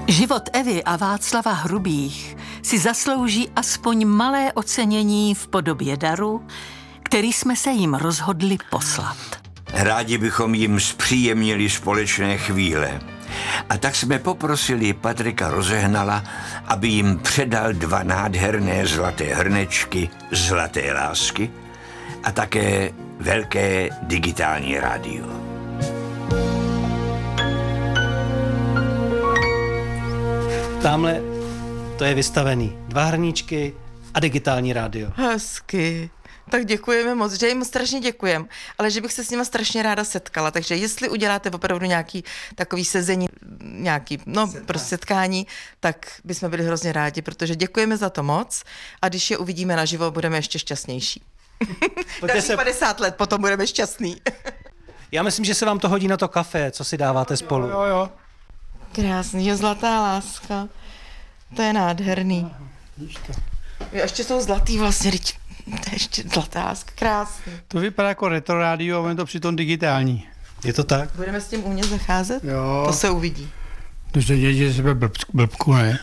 Život Evy a Václava Hrubých si zaslouží aspoň malé ocenění v podobě daru, který jsme se jim rozhodli poslat. Rádi bychom jim zpříjemnili společné chvíle. A tak jsme poprosili Patrika Rozehnala, aby jim předal 2 nádherné zlaté hrnečky zlaté lásky a také velké digitální rádio. Tamhle to je vystavený. 2 hrníčky a digitální rádio. Hezky. Tak děkujeme moc, že jim strašně děkujem, ale že bych se s nima strašně ráda setkala, takže jestli uděláte opravdu nějaký takový sezení, prostě setkání, tak bychom byli hrozně rádi, protože děkujeme za to moc a když je uvidíme naživo, budeme ještě šťastnější. Dalších 50 let potom budeme šťastný. Já myslím, že se vám to hodí na to kafe, co si dáváte spolu. Jo. Krásný, zlatá láska. To je nádherný. Ještě jsou zlatý vlastně, to je ještě zlatá láska, krásný. To vypadá jako retro rádio, ale je to přitom digitální. Je to tak? Budeme s tím umět zacházet? Jo. To se uvidí. To se děje sebe blbku, ne?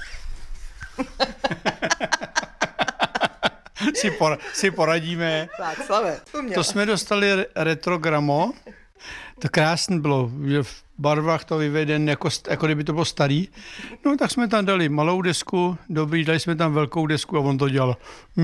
si poradíme. Václave, To jsme dostali retrogramo. To krásné bylo, že v barvách to vyveden, jako kdyby to bylo starý. No tak jsme tam dali malou desku, dali jsme tam velkou desku a on to dělal.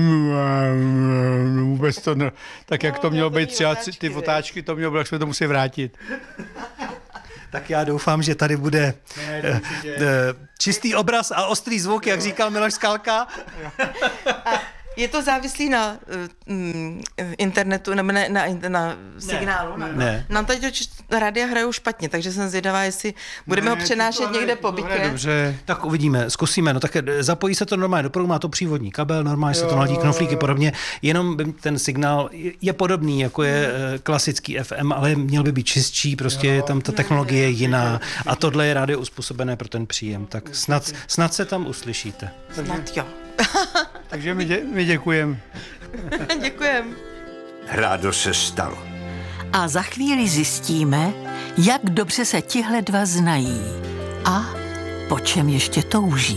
Vůbec to ne, tak jak to mělo být třeba ty otáčky, to mělo být, jak jsme to museli vrátit. Tak já doufám, že tady bude čistý obraz a ostrý zvuk, jak říkal Miloš Skalka. Je to závislý na internetu, nebo na signálu? Ne. Nám tady rádia hrajou špatně, takže jsem zvědavá, jestli budeme ho přenášet někde po bytě. Dobře. Tak uvidíme, zkusíme. No tak zapojí se to normálně do proudu, má to přívodní kabel, normálně se to naladí knoflíky podobně, jenom ten signál je podobný, jako je klasický FM, ale měl by být čistší, prostě tam ta technologie je jiná a tohle je rádio uspůsobené pro ten příjem, tak snad se tam uslyšíte. Snad jo. Takže my děkujeme. Děkujem. Rádo se stalo. A za chvíli zjistíme, jak dobře se tihle 2 znají a po čem ještě touží.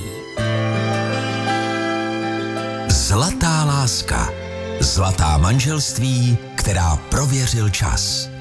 Zlatá láska. Zlatá manželství, která prověřil čas.